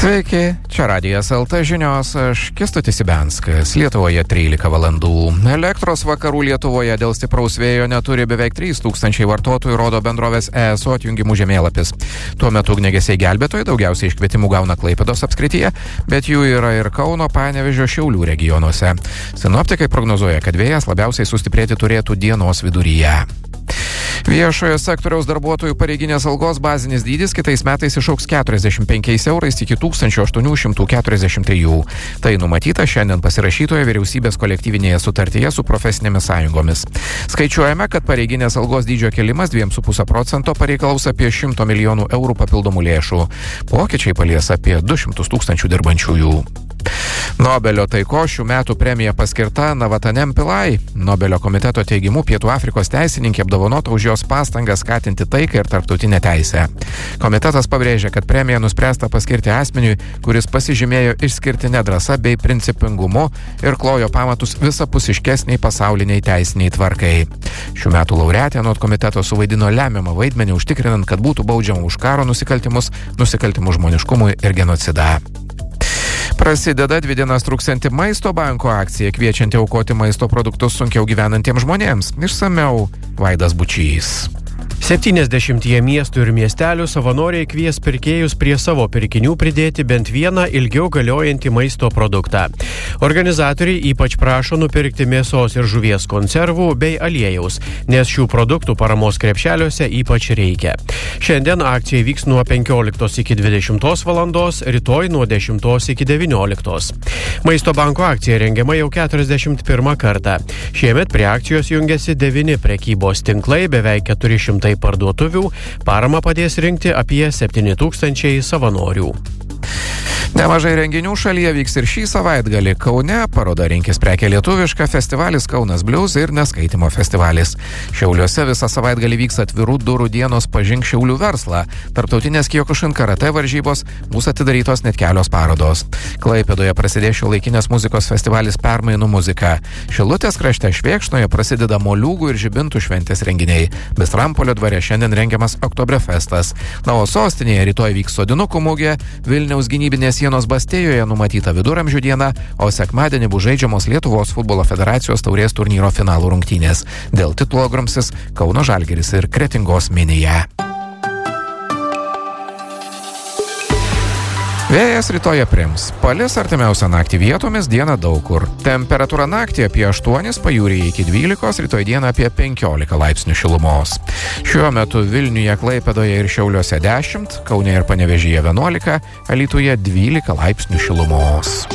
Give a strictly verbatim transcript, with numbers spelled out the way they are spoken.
Sveiki, čia Radijas L T žinios, aš Kęstutis Ibenskas. Lietuvoje trylika valandų. Elektros vakarų Lietuvoje dėl stipraus vėjo neturi beveik trys tūkstančiai vartotojų, rodo bendrovės E S O atjungimų žemėlapis. Tuo metu ugniagesiai gelbėtojai daugiausiai iškvietimų gauna Klaipėdos apskrityje, bet jų yra ir Kauno, Panevėžio, Šiaulių regionuose. Sinoptikai prognozuoja, kad vėjas labiausiai sustiprėti turėtų dienos viduryje. Viešojo sektoriaus darbuotojų pareiginės algos bazinis dydis kitais metais išaugs keturiasdešimt penkiais eurais iki tūkstančio aštuonių šimtų keturiasdešimt trijų. Tai numatyta šiandien pasirašytoje vyriausybės kolektyvinėje sutartyje su profesinėmis sąjungomis. Skaičiuojame, kad pareiginės algos dydžio kėlimas dviem su puse procento pareikalaus apie šimto milijonų eurų papildomų lėšų. Pokyčiai palies apie du šimtus tūkstančių dirbančiųjų. Nobelio taikos šių metų premija paskirta Navatanem Pillai. Nobelio komiteto teigimu Pietų Afrikos teisininkė apdovanota už jos pastangas skatinti taiką ir tarptautinę teisę. Komitetas pabrėžia, kad premiją nuspręsta paskirti asmeniui, kuris pasižymėjo išskirtinę drąsą bei principingumu ir klojo pamatus visapusiškesniai pasauliniai teisiniai tvarkai. Šių metų laureatė anot komiteto suvaidino lemiamą vaidmenį užtikrinant, kad būtų baudžiama už karo nusikaltimus, nusikaltimus žmoniškumui ir genocidą. Prasideda dvi dienas truksianti Maisto banko akcija, kviečianti aukoti maisto produktus sunkiau gyvenantiems žmonėms. Išsamiau Vaidas Bučys. septyniasdešimtyje miestų ir miestelių savanoriai kvies pirkėjus prie savo pirkinių pridėti bent vieną ilgiau galiojantį maisto produktą. Organizatoriai ypač prašo nupirkti mėsos ir žuvies konservų bei aliejaus, nes šių produktų paramos krepšeliuose ypač reikia. Šiandien akcija vyks nuo penkioliktos iki dvidešimtos valandos, rytoj nuo dešimtos iki devynioliktos. Maisto banko akcija rengiama jau keturiasdešimt pirmą kartą. Šiemet prie akcijos jungiasi devyni prekybos tinklai, beveik keturi šimtai parduotuvių, paramą padės rinkti apie septyni tūkstančiai savanorių. Nemažai renginių šalyje vyks ir šį savaitgalį. Kaune paroda Rinkis prekę lietuvišką, festivalis Kaunas Blues ir neskaitimo festivalis. Šiauliuose visą savaitgalį vyks atvirų durų dienos Pažink Šiaulių verslą. Tarptautinės Kyokushin karate varžybos, bus atidarytos net kelios parodos. Klaipėdoje prasidės šiuolaikinės muzikos festivalis Permainų muzika. Šilutės krašte Švėkšnoje prasideda moliūgų ir žibintų šventės renginiai. Bestrampolio dvare šiandien rengiamas Oktoberfestas. Na, o sostinėje rytoj vyks sodinukų mugė, Vilniaus gynybinės sienos Bastėjoje numatyta viduramžių diena, o sekmadienį bus žaidžiamos Lietuvos futbolo federacijos taurės turnyro finalų rungtynės. Dėl titulo grumsis Kauno Žalgiris ir Kretingos Minija. Vėjas rytoje prims. Palis artimiausią naktį vietomis, dieną daug kur. Temperatūra naktį apie aštuonis, pajūryje iki dvylikos, rytoj dieną apie penkiolika laipsnių šilumos. Šiuo metu Vilniuje, Klaipėdoje ir Šiauliuose dešimt, Kaune ir Panevėžyje vienuolika, Alytuje dvylika laipsnių šilumos.